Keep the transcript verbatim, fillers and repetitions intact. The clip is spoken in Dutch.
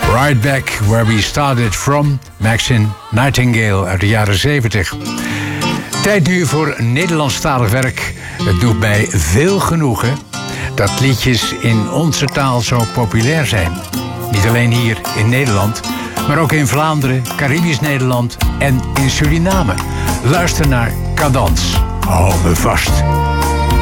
Right Back Where We Started From, Maxine Nightingale uit de jaren zeventig. Tijd nu voor Nederlandstalig werk. Het doet mij veel genoegen dat liedjes in onze taal zo populair zijn. Niet alleen hier in Nederland, maar ook in Vlaanderen, Caribisch Nederland en in Suriname. Luister naar Cadans. Hou me vast.